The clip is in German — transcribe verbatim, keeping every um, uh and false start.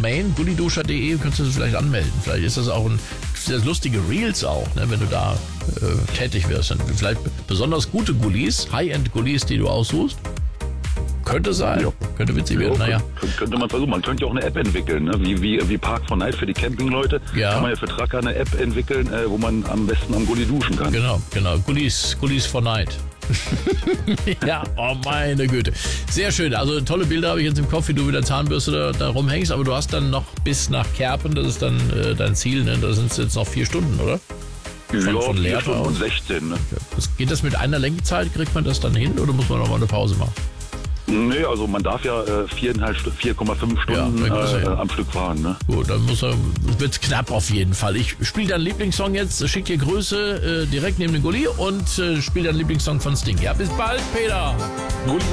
Domain, gulliduscher punkt de, könntest du das vielleicht anmelden. Vielleicht ist das auch ein das lustige Reels auch, ne, wenn du da äh, tätig wirst. Und vielleicht besonders gute Gullis, High-End-Gullis, die du aussuchst. Könnte sein, ja. Könnte witzig werden, naja. Könnte, könnte man versuchen. Man könnte ja auch eine App entwickeln, ne? wie, wie, wie Park for Night für die Campingleute. Ja. Kann man ja für Trucker eine App entwickeln, äh, wo man am besten am Gully duschen kann. Genau, genau. Gullis, Gullis for Night. Ja, oh meine Güte. Sehr schön. Also tolle Bilder habe ich jetzt im Kopf, wie du mit der Zahnbürste da, da rumhängst. Aber du hast dann noch bis nach Kerpen, das ist dann äh, dein Ziel, ne? Da sind es jetzt noch vier Stunden, oder? Von, ja, von Lehrte aus. sechzehn. Ne? Ja. Geht das mit einer Lenkzeit? Kriegt man das dann hin oder muss man noch mal eine Pause machen? Nee, also man darf ja äh, viereinhalb, vier Komma fünf Stunden ja, äh, am Stück fahren. Ne? Gut, dann muss er, wird's knapp auf jeden Fall. Ich spiele deinen Lieblingssong jetzt, schick dir Grüße äh, direkt neben den Gully und äh, spiele deinen Lieblingssong von Sting. Ja, bis bald, Peter. Gully.